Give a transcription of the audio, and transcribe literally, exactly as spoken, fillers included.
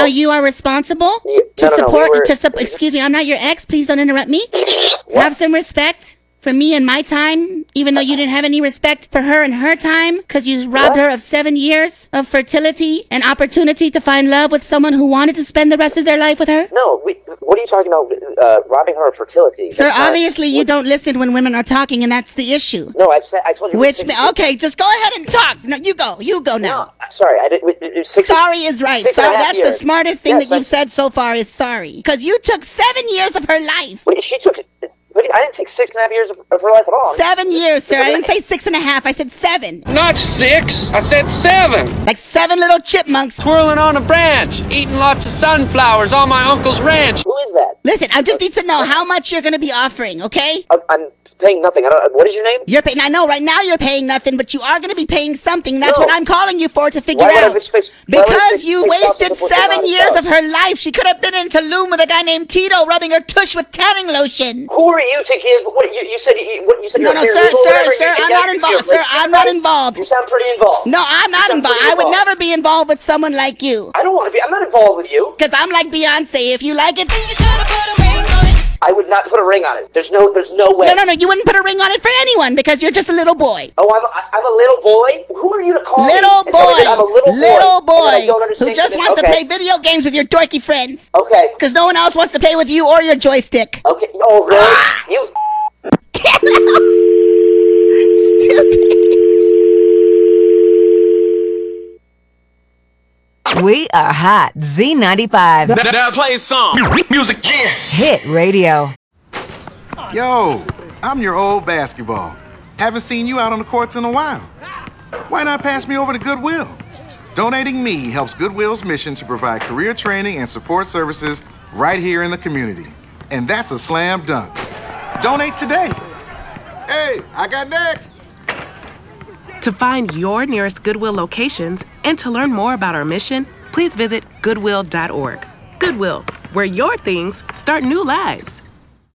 now you are responsible Yeah, to no, no, no, support. we were- to sup- excuse me, I'm not your ex. Please don't interrupt me. What? Have some respect for me and my time, even though you didn't have any respect for her and her time, because you robbed What? her of seven years of fertility and opportunity to find love with someone who wanted to spend the rest of their life with her. No, we, what are you talking about? Uh, robbing her of fertility? Sir, That's not- obviously you what- don't listen when women are talking, and that's the issue. No, I said I told you. Which, six- ma- okay, just go ahead and talk. No, you go. You go No, now. sorry, I didn't. It, it, six, Sorry is right. six and a Sorry, half that's years. the smartest thing Yes, that you've that's- said so far is sorry. Because you took seven years of her life. Wait, she took. But I didn't take six and a half years of, of her life at all. Seven years, sir. I didn't say six and a half. I said seven. Not six. I said seven. Like seven little chipmunks. Twirling on a branch, eating lots of sunflowers on my uncle's ranch. Who is that? Listen, I just need to know how much you're going to be offering, okay? I'm, I'm paying nothing. I don't. What is your name? You're paying. I know right now you're paying nothing, but you are going to be paying something. That's No. what I'm calling you for to figure Why would I out. be space- why would I Because be you space wasted out to put seven them years out? of her life. She could have been in Tulum with a guy named Tito rubbing her tush with tanning lotion. Who are you to give? What you, you said? You, what you said? No, you're no, here sir, legal, sir, whatever, sir, you- I'm yeah, not you- involved, you're- sir, I'm not involved. You sound pretty involved. No, I'm not You sound involved. pretty I would involved. never be involved with someone like you. I don't want to be. I'm not involved with you. Because I'm like Beyonce. If you like it, You should have put a ring on it. I would not put a ring on it. There's no. There's no way. no, no, no, you wouldn't put a ring on it for anyone because you're just a little boy. Oh, I'm. A, I'm a little boy. Who are you to call Little me? and tell me boy, that I'm a little boy. little and that I boy don't who understand just it. wants to Okay. play video games with your dorky friends. Okay. Because no one else wants to play with you or your joystick. Okay. Oh, really? You. We are hot. Z ninety-five. Now, now play a song. Music. Yeah. Hit radio. Yo, I'm your old basketball. Haven't seen you out on the courts in a while. Why not pass me over to Goodwill? Donating me helps Goodwill's mission to provide career training and support services right here in the community. And that's a slam dunk. Donate today. Hey, I got next. To find your nearest Goodwill locations and to learn more about our mission, please visit goodwill dot org. Goodwill, where your things start new lives.